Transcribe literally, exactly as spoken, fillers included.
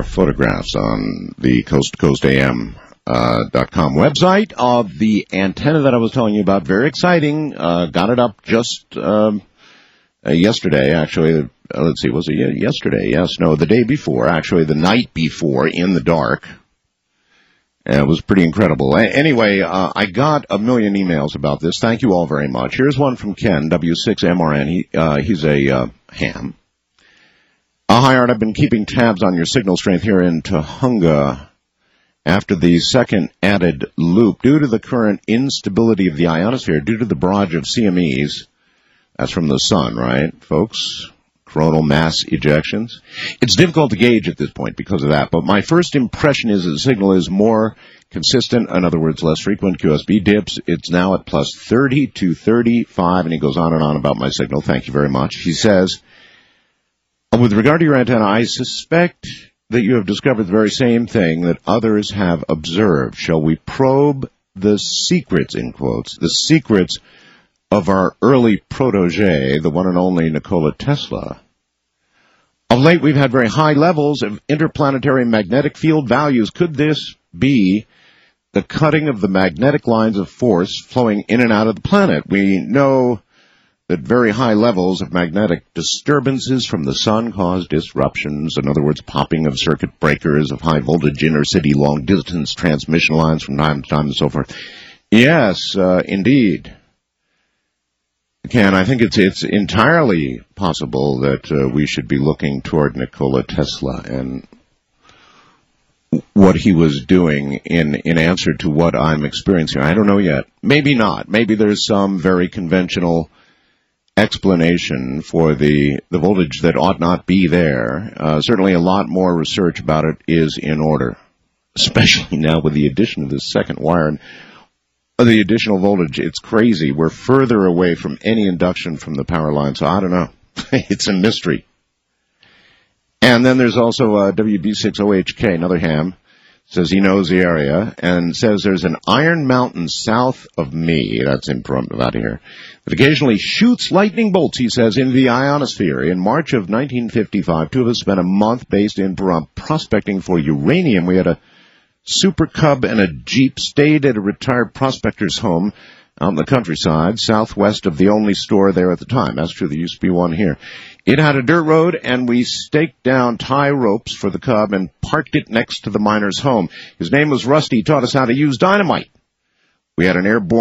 are photographs on the Coast to Coast A M uh, dot com website of the antenna that I was telling you about. Very exciting. Uh, got it up just um, uh, yesterday, actually. Uh, let's see, was it yesterday? Yes, no, the day before, actually the night before, in the dark. Uh, it was pretty incredible. A- anyway, uh, I got a million emails about this. Thank you all very much. Here's one from Ken, W six M R N. He, uh, he's a uh, ham. Uh, hi, Art. I've been keeping tabs on your signal strength here in Tujunga after the second added loop. Due to the current instability of the ionosphere, due to the barrage of C M Es, that's from the sun, right, folks? Coronal mass ejections. It's difficult to gauge at this point because of that, but my first impression is that the signal is more consistent, in other words, less frequent Q S B dips. It's now at plus thirty to thirty-five, and he goes on and on about my signal. Thank you very much. He says, with regard to your antenna, I suspect that you have discovered the very same thing that others have observed. Shall we probe the secrets, in quotes, the secrets of our early protege, the one and only Nikola Tesla? Of late, we've had very high levels of interplanetary magnetic field values. Could this be the cutting of the magnetic lines of force flowing in and out of the planet? We know that very high levels of magnetic disturbances from the sun cause disruptions, in other words, popping of circuit breakers, of high voltage inner city long distance transmission lines from time to time and so forth. Yes, uh, indeed. Ken, I think it's it's entirely possible that uh, we should be looking toward Nikola Tesla and what he was doing in, in answer to what I'm experiencing. I don't know yet. Maybe not. Maybe there's some very conventional explanation for the, the voltage that ought not be there. Uh, certainly a lot more research about it is in order, especially now with the addition of this second wire and the additional voltage. It's crazy. We're further away from any induction from the power line, so I don't know. It's a mystery. And then there's also uh, W B six O H K, another ham, says he knows the area, and says there's an iron mountain south of me, that's in Pahrump, Nevada here, that occasionally shoots lightning bolts, he says, into the ionosphere. In March of nineteen fifty-five, two of us spent a month based in Pahrump prospecting for uranium. We had a Super Cub and a Jeep, stayed at a retired prospector's home out in the countryside, southwest of the only store there at the time. That's true, there used to be one here. It had a dirt road, and we staked down tie ropes for the Cub and parked it next to the miner's home. His name was Rusty. He taught us how to use dynamite. We had an airborne